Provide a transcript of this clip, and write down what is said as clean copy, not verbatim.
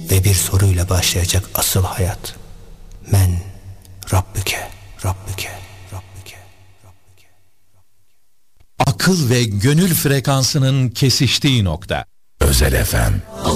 ve bir soruyla başlayacak asıl hayat. Men Rabbüke, Rabbüke, Rabbüke, Rabbüke. Akıl ve gönül frekansının kesiştiği nokta. Özel FM.